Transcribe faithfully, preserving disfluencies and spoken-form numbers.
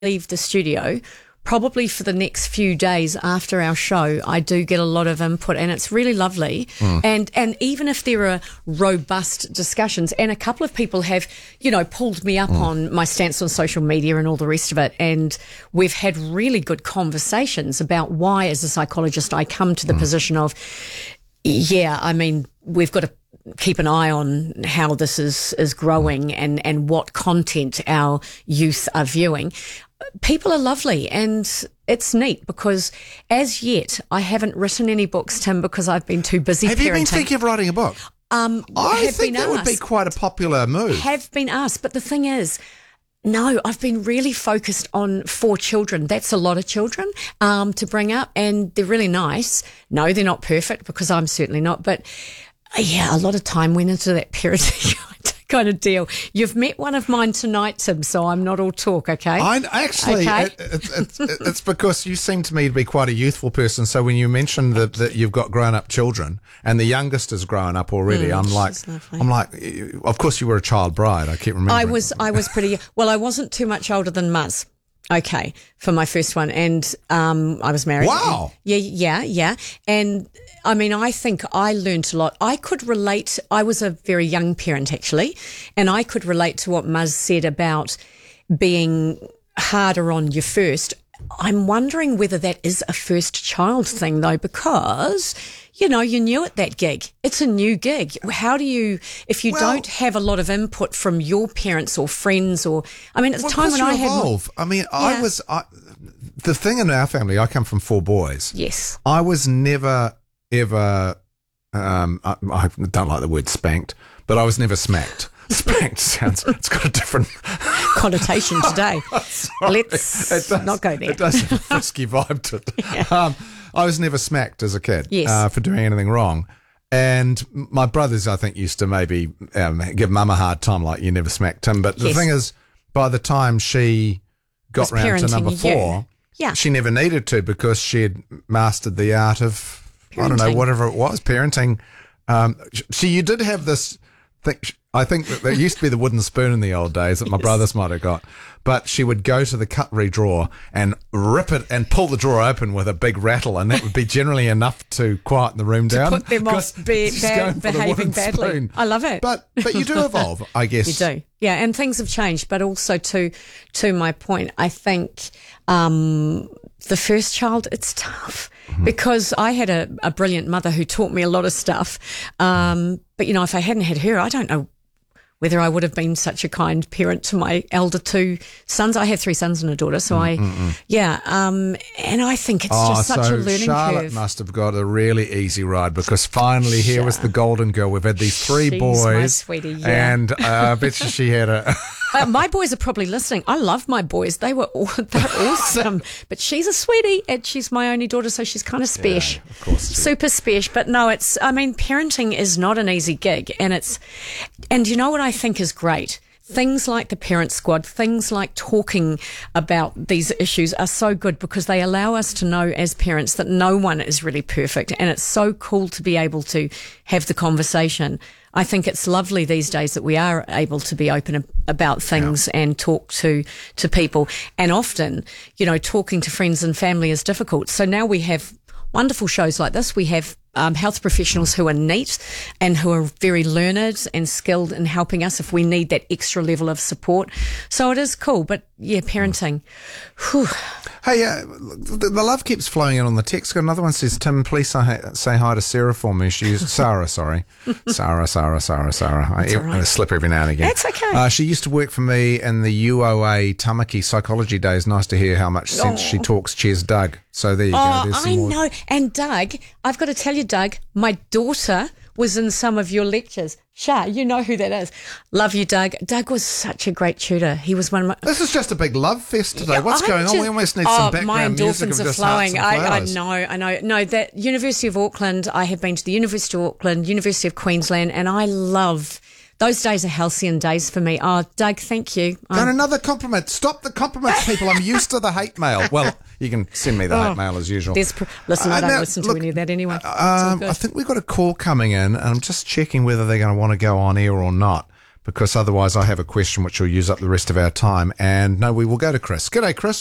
leave the studio, probably for the next few days after our show, I do get a lot of input, and it's really lovely. Mm. And and even if there are robust discussions, and a couple of people have, you know, pulled me up mm. on my stance on social media and all the rest of it, and we've had really good conversations about why, as a psychologist, I come to the mm. position of, yeah, I mean, we've got to keep an eye on how this is, is growing and, and what content our youth are viewing. People are lovely, and it's neat because as yet I haven't written any books, Tim, because I've been too busy Have parenting. you been thinking of writing a book? Um, I have think been that asked. would be quite a popular move. Have been asked, but the thing is, no, I've been really focused on four children. That's a lot of children um, to bring up, and they're really nice. No, they're not perfect, because I'm certainly not, but yeah, a lot of time went into that parenting kind of deal. You've met one of mine tonight, Tim, so I'm not all talk, okay? I actually, okay? it, it, it, it's because you seem to me to be quite a youthful person. So when you mentioned that, that you've got grown-up children and the youngest is grown up already, mm, I'm like, I'm like, of course you were a child bride. I keep remembering. I was, I was pretty. Well, I wasn't too much older than Muzz. Okay, for my first one, and um, I was married. Wow. Yeah, yeah, yeah. And I mean, I think I learnt a lot. I could relate. I was a very young parent, actually, and I could relate to what Muzz said about being harder on your first. I'm wondering whether that is a first child thing, though, because, you know, you're new at that gig. It's a new gig. How do you, if you well, don't have a lot of input from your parents or friends, or, I mean, at the well, time when I evolve. had. I mean, yeah. I was, I, the thing in our family, I come from four boys. Yes. I was never, ever, um, I, I don't like the word spanked, but I was never smacked. Spanked sounds, it's got a different connotation today. Let's does, not go there. It does have a frisky vibe to it. Yeah. Um, I was never smacked as a kid yes. uh, for doing anything wrong. And my brothers, I think, used to maybe um, give mum a hard time, like, you never smacked him. But the yes. thing is, by the time she got round to number four, yeah. she never needed to, because she had mastered the art of, parenting. I don't know, whatever it was, parenting. Um, so you did have this thing. I think that there used to be the wooden spoon in the old days that my yes. brothers might have got. But she would go to the cutlery drawer and rip it and pull the drawer open with a big rattle, and that would be generally enough to quieten the room to down. Put them off be, ba- behaving badly. Spoon. I love it. But but you do evolve, I guess. You do. Yeah, and things have changed. But also to to my point, I think um, the first child, it's tough. Mm-hmm. Because I had a, a brilliant mother who taught me a lot of stuff. Um, but, you know, if I hadn't had her, I don't know whether I would have been such a kind parent to my elder two sons. I have three sons and a daughter, so I, mm-mm. yeah, um, and I think it's oh, just such so a learning Charlotte curve. Must have got a really easy ride, because finally here was the golden girl. We've had these three She's boys, my sweetie, yeah. and uh, I bet you she had a. Uh, my boys are probably listening. I love my boys. They were all, they're awesome. But she's a sweetie, and she's my only daughter, so she's kind of special. Yeah, of course. Super special. But no, it's, I mean, parenting is not an easy gig. And it's, and you know what I think is great? Things like the Parent Squad, things like talking about these issues are so good, because they allow us to know as parents that no one is really perfect. And it's so cool to be able to have the conversation. I think it's lovely these days that we are able to be open about things yeah. and talk to, to people. And often, you know, talking to friends and family is difficult. So now we have wonderful shows like this. We have um, health professionals who are neat and who are very learned and skilled in helping us if we need that extra level of support. So it is cool. But yeah, parenting. Whew. Hey, uh, the, the love keeps flowing in on the text. Another one says, Tim, please say, say hi to Sarah for me. She's Sarah, sorry. Sarah, Sarah, Sarah, Sarah. I, right. I slip every now and again. That's okay. Uh, she used to work for me in the U O A Tamaki psychology days. Nice to hear how much sense oh. she talks. Cheers, Doug. So there you oh, go. There's some I more. know. And Doug, I've got to tell you, Doug, my daughter was in some of your lectures. Shah, you know who that is. Love you, Doug. Doug was such a great tutor. He was one of my... This is just a big love fest today. What's I going just, on? We almost need oh, some background my music endorphins of are just flowing. hearts and I, I flowers. know, I know. No, that University of Auckland, I have been to the University of Auckland, University of Queensland, and I love... Those days are halcyon days for me. Oh, Doug, thank you. And another compliment. Stop the compliments, people. I'm used to the hate mail. Well, you can send me the oh, hate mail as usual. Pr- listen, uh, I don't now, listen to look, any of that anyway. Um, I think we've got a call coming in, and I'm just checking whether they're going to want to go on air or not. because otherwise I have a question which will use up the rest of our time. And no, we will go to Chris. G'day, Chris.